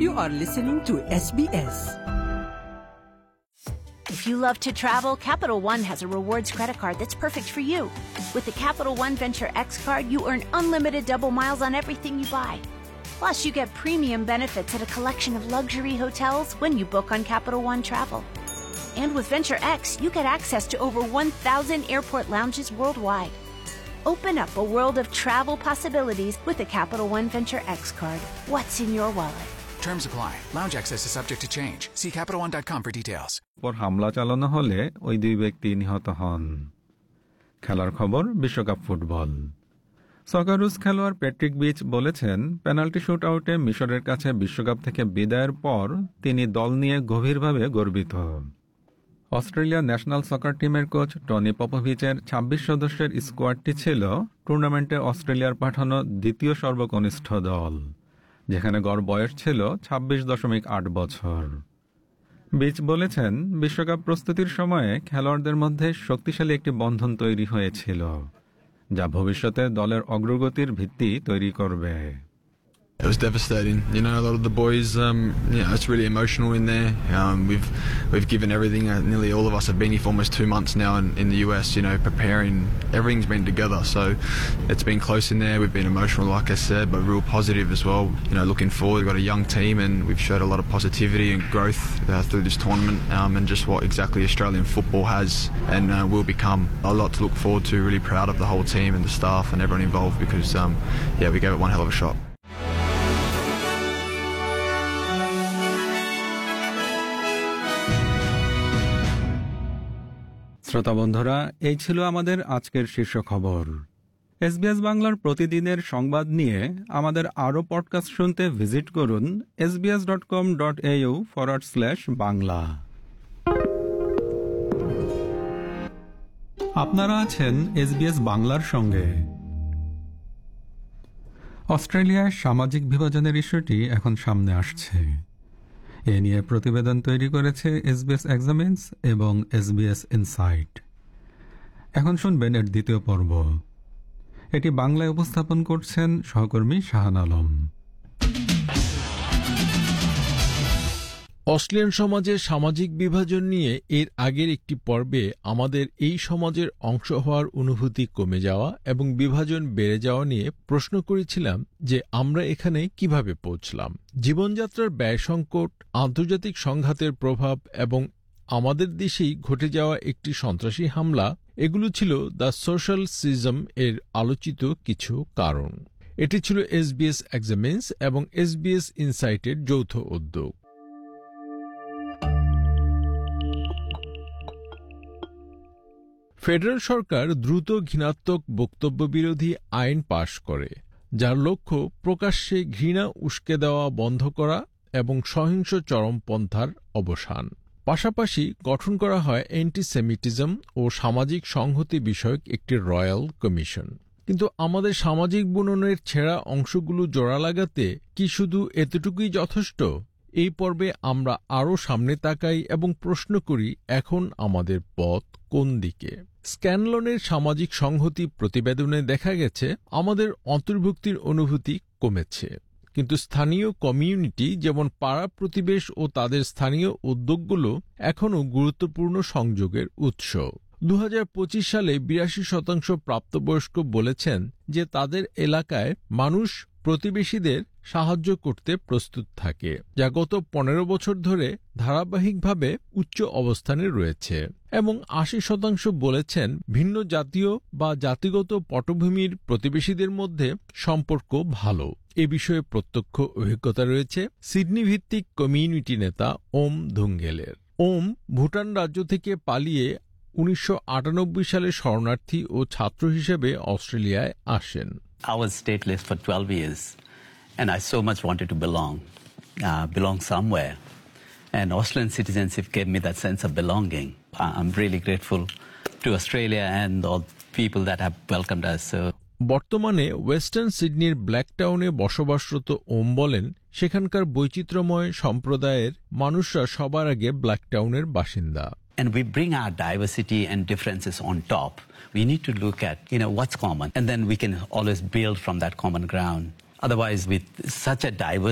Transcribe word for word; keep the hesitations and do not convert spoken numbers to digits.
You are listening to S B S. If you love to travel, Capital One has a rewards credit card that's perfect for you. With the Capital One Venture X card, you earn unlimited double miles on everything you buy. Plus, you get premium benefits at a collection of luxury hotels when you book on Capital One Travel. And with Venture X, you get access to over one thousand airport lounges worldwide. Open up a world of travel possibilities with the Capital One Venture X card. What's in your wallet? Terms apply. Lounge access is subject to change. See Capital One dot com for details. পর হামলা চালানো হলে ওই দুই ব্যক্তি নিহত হন। খেলার খবর বিশ্বকাপ ফুটবল। সকারুস খেলোয়াড় প্যাট্রিক বিচ বলেছেন, পেনাল্টি শুট আউটে মিশরের কাছে বিশ্বকাপ থেকে বিদায়ের পর তিনি দল নিয়ে গভীরভাবে গর্বিত। অস্ট্রেলিয়া ন্যাশনাল সকার টিমের কোচ টনি পপোভিচের ছাব্বিশ সদস্যের স্কোয়াডটি ছিল টুর্নামেন্টে অস্ট্রেলিয়ার পাঠানো দ্বিতীয় সর্বকনিষ্ঠ দল, যেখানে গড় বয়স ছিল ছাব্বিশ দশমিক আট বছর। বিচ বলেছেন, বিশ্বকাপ প্রস্তুতির সময়ে খেলোয়াড়দের মধ্যে শক্তিশালী একটি বন্ধন তৈরি হয়েছিল, যা ভবিষ্যতে দলের অগ্রগতির ভিত্তি তৈরি করবে। It was devastating. You know, a lot of the boys, um, yeah, it's really emotional in there. Um, we've we've given everything. Uh, nearly all of us have been here for almost two months now in, in the U S, you know, preparing. Everything's been together. So it's been close in there. We've been emotional, like I said, but real positive as well. You know, looking forward. We've got a young team and we've showed a lot of positivity and growth uh, through this tournament um, and just what exactly Australian football has and uh, will become. A lot to look forward to. Really proud of the whole team and the staff and everyone involved because, um, yeah, we gave it one hell of a shot. শ্রোতা বন্ধুরা, এই ছিল আমাদের আজকের শীর্ষ খবর। SBS বাংলার প্রতিদিনের সংবাদ নিয়ে আমাদের আরও পডকাস্ট শুনতে ভিজিট করুন S B S dot com dot A you forward slash Bangla. আপনারা আছেন এসবিএস বাংলার সঙ্গে। অস্ট্রেলিয়ায় সামাজিক বিভাজনের ইস্যুটি এখন সামনে আসছে। এ নিয়ে প্রতিবেদন তৈরি করেছে এসবিএস এক্সামিনস এবং এসবিএস ইনসাইট। এখন শুনবেন এর দ্বিতীয় পর্ব। এটি বাংলায় উপস্থাপন করছেন সহকর্মী শাহান আলম। অস্ট্রেলিয়ান সমাজের সামাজিক বিভাজন নিয়ে এর আগের একটি পর্বে আমাদের এই সমাজের অংশ হওয়ার অনুভূতি কমে যাওয়া এবং বিভাজন বেড়ে যাওয়া নিয়ে প্রশ্ন করেছিলাম যে আমরা এখানে কিভাবে পৌঁছলাম। জীবনযাত্রার ব্যয় সংকট, আন্তর্জাতিক সংঘাতের প্রভাব এবং আমাদের দেশেই ঘটে যাওয়া একটি সন্ত্রাসী হামলা, এগুলো ছিল দ্য সোশ্যাল সিজম এর আলোচিত কিছু কারণ। এটি ছিল এসবিএস এক্সামিনস এবং এসবিএস ইনসাইটের যৌথ উদ্যোগ। ফেডারেল সরকার দ্রুত ঘৃণাত্মক বক্তব্য বিরোধী আইন পাশ করে, যার লক্ষ্য প্রকাশ্যে ঘৃণা উস্কে দেওয়া বন্ধ করা এবং সহিংস চরমপন্থার অবসান। পাশাপাশি গঠন করা হয় অ্যান্টিসেমিটিজম ও সামাজিক সংহতি বিষয়ক একটি রয়্যাল কমিশন। কিন্তু আমাদের সামাজিক বুননের ছেঁড়া অংশগুলো জোড়া লাগাতে কি শুধু এতটুকুই যথেষ্ট? এই পর্বে আমরা আরও সামনে তাকাই এবং প্রশ্ন করি, এখন আমাদের পথ কোন দিকে? স্ক্যানলনের সামাজিক সংহতি প্রতিবেদনে দেখা গেছে আমাদের অন্তর্ভুক্তির অনুভূতি কমেছে, কিন্তু স্থানীয় কমিউনিটি যেমন পাড়া প্রতিবেশ ও তাদের স্থানীয় উদ্যোগগুলো এখনও গুরুত্বপূর্ণ সংযোগের উৎস। দু হাজার পঁচিশ সালে বিরাশি শতাংশ প্রাপ্তবয়স্ক বলেছেন যে তাদের এলাকায় মানুষ প্রতিবেশীদের সাহায্য করতে প্রস্তুত থাকে, যা গত পনেরো বছর ধরে ধারাবাহিকভাবে উচ্চ অবস্থানে রয়েছে। এবং আশি শতাংশ বলেছেন ভিন্ন জাতীয় বা জাতিগত পটভূমির প্রতিবেশীদের মধ্যে সম্পর্ক ভালো। এ বিষয়ে প্রত্যক্ষ অভিজ্ঞতা রয়েছে সিডনি ভিত্তিক কমিউনিটি নেতা ওম ধুঙ্গেলের। ওম ভুটান রাজ্য থেকে পালিয়ে উনিশশো আটানব্বই সালে শরণার্থী ও ছাত্র হিসেবে অস্ট্রেলিয়ায় আসেন। I was stateless for twelve years and I so much wanted to belong, uh, belong somewhere. And Australian citizenship gave me that sense of belonging. I'm really grateful to Australia and all people that have welcomed us. So. বর্তমানে western সিডনির ব্ল্যাকটাউনে বসবাসরত ওম বলেন, সেখানকার বৈচিত্র্যময় সম্প্রদায়ের মানুষরা সবার আগে ব্ল্যাকটাউনের বাসিন্দা। And we bring our diversity and differences on top. We need to look at, you know, what's common, and then we can always build from that common ground. Otherwise, with such a diverse